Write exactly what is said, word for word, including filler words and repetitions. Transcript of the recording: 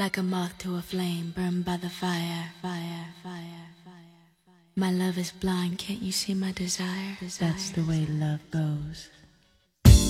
Like a moth to a flame, burned by the fire, fire, fire, fire. My love is blind, can't you see my desire? desire. That's the way love goes.